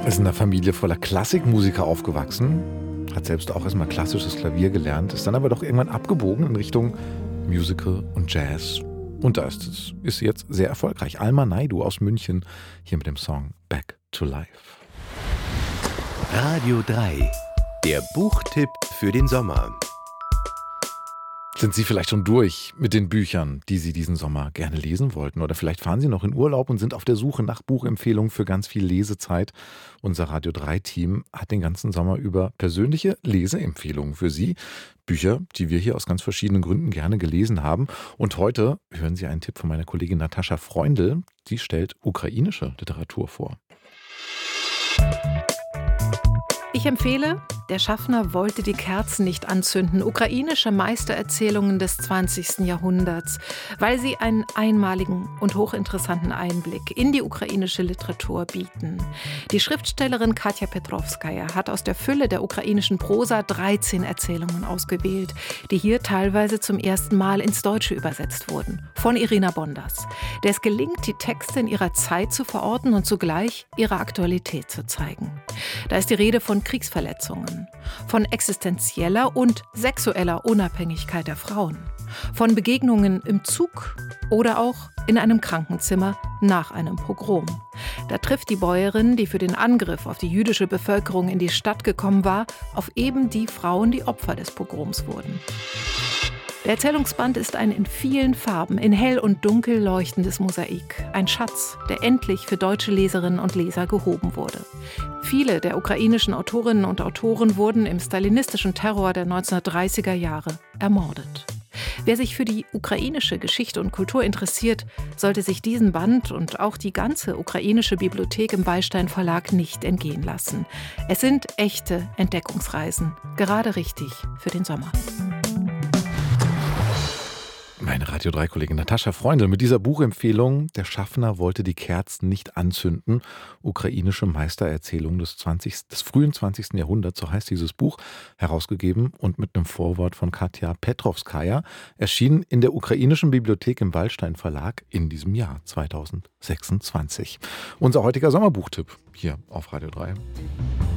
Ist in einer Familie voller Klassikmusiker aufgewachsen, hat selbst auch erstmal klassisches Klavier gelernt, ist dann aber doch irgendwann abgebogen in Richtung Musical und Jazz. Und da ist sie jetzt sehr erfolgreich. Alma Naidoo aus München, hier mit dem Song Back to Life. Radio 3, der Buchtipp für den Sommer. Sind Sie vielleicht schon durch mit den Büchern, die Sie diesen Sommer gerne lesen wollten? Oder vielleicht fahren Sie noch in Urlaub und sind auf der Suche nach Buchempfehlungen für ganz viel Lesezeit. Unser Radio 3-Team hat den ganzen Sommer über persönliche Leseempfehlungen für Sie. Bücher, die wir hier aus ganz verschiedenen Gründen gerne gelesen haben. Und heute hören Sie einen Tipp von meiner Kollegin Natascha Freundl. Die stellt ukrainische Literatur vor. Ich empfehle, der Schaffner wollte die Kerzen nicht anzünden. Ukrainische Meistererzählungen des 20. Jahrhunderts, weil sie einen einmaligen und hochinteressanten Einblick in die ukrainische Literatur bieten. Die Schriftstellerin Katja Petrovskaja hat aus der Fülle der ukrainischen Prosa 13 Erzählungen ausgewählt, die hier teilweise zum ersten Mal ins Deutsche übersetzt wurden. Von Irina Bondas, der es gelingt, die Texte in ihrer Zeit zu verorten und zugleich ihre Aktualität zu zeigen. Da ist die Rede von Kriegsverletzungen, von existenzieller und sexueller Unabhängigkeit der Frauen, von Begegnungen im Zug oder auch in einem Krankenzimmer nach einem Pogrom. Da trifft die Bäuerin, die für den Angriff auf die jüdische Bevölkerung in die Stadt gekommen war, auf eben die Frauen, die Opfer des Pogroms wurden. Der Erzählungsband ist ein in vielen Farben, in hell und dunkel leuchtendes Mosaik. Ein Schatz, der endlich für deutsche Leserinnen und Leser gehoben wurde. Viele der ukrainischen Autorinnen und Autoren wurden im stalinistischen Terror der 1930er Jahre ermordet. Wer sich für die ukrainische Geschichte und Kultur interessiert, sollte sich diesen Band und auch die ganze ukrainische Bibliothek im Wallstein Verlag nicht entgehen lassen. Es sind echte Entdeckungsreisen, gerade richtig für den Sommer. Meine Radio 3-Kollegin Natascha Freundl mit dieser Buchempfehlung Der Schaffner wollte die Kerzen nicht anzünden. Ukrainische Meistererzählung des frühen 20. Jahrhunderts, so heißt dieses Buch, herausgegeben und mit einem Vorwort von Katja Petrovskaja, erschienen in der ukrainischen Bibliothek im Wallstein Verlag in diesem Jahr 2026. Unser heutiger Sommerbuchtipp hier auf Radio 3.